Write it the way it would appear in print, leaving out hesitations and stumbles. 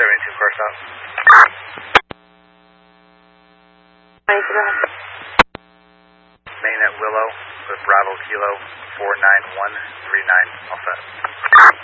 72 car stop. Main at Willow with Bravo Kilo 49139 Alpha.